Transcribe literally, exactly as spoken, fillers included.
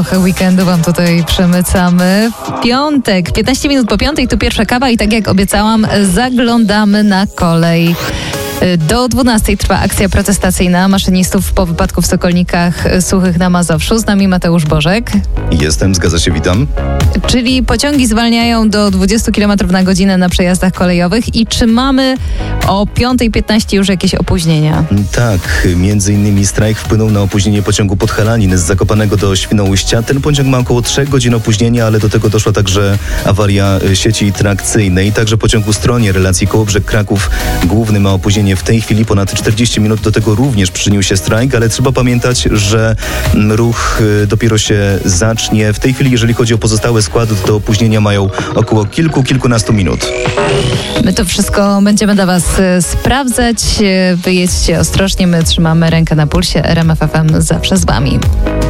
Weekendu wam tutaj przemycamy. W piątek, piętnaście minut po piątej, tu pierwsza kawa i tak jak obiecałam, zaglądamy na kolej. Do dwunastej trwa akcja protestacyjna maszynistów po wypadku w Sokolnikach Suchych na Mazowszu. Z nami Mateusz Bożek. Jestem, zgadza się, witam. Czyli pociągi zwalniają do dwudziestu kilometrów na godzinę na przejazdach kolejowych. I czy mamy o piątej piętnaście już jakieś opóźnienia? Tak, między innymi strajk wpłynął na opóźnienie pociągu Podhalanin z Zakopanego do Świnoujścia. Ten pociąg ma około trzech godzin opóźnienia, ale do tego doszła także awaria sieci trakcyjnej. Także pociąg Ustronie relacji Kołobrzeg-Kraków główny ma opóźnienie w tej chwili ponad czterdzieści minut. Do tego również przyczynił się strajk, ale trzeba pamiętać, że ruch dopiero się zacznie. W tej chwili, jeżeli chodzi o pozostałe składy, to opóźnienia mają około kilku, kilkunastu minut. My to wszystko będziemy dla was sprawdzać. Wyjedźcie ostrożnie, my trzymamy rękę na pulsie. R M F F M zawsze z wami.